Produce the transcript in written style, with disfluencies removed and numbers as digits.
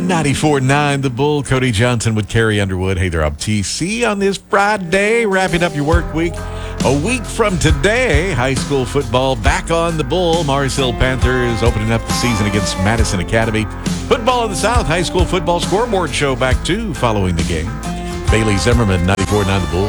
94.9 The Bull. Cody Johnson with Carrie Underwood. Hey there, I'm TC on this Friday, wrapping up your work week. A week from today, high school football back on the Bull. Mars Hill Panthers opening up the season against Madison Academy. Football in the South, high school football scoreboard show back too following the game. Bailey Zimmerman, 94.9 The Bull.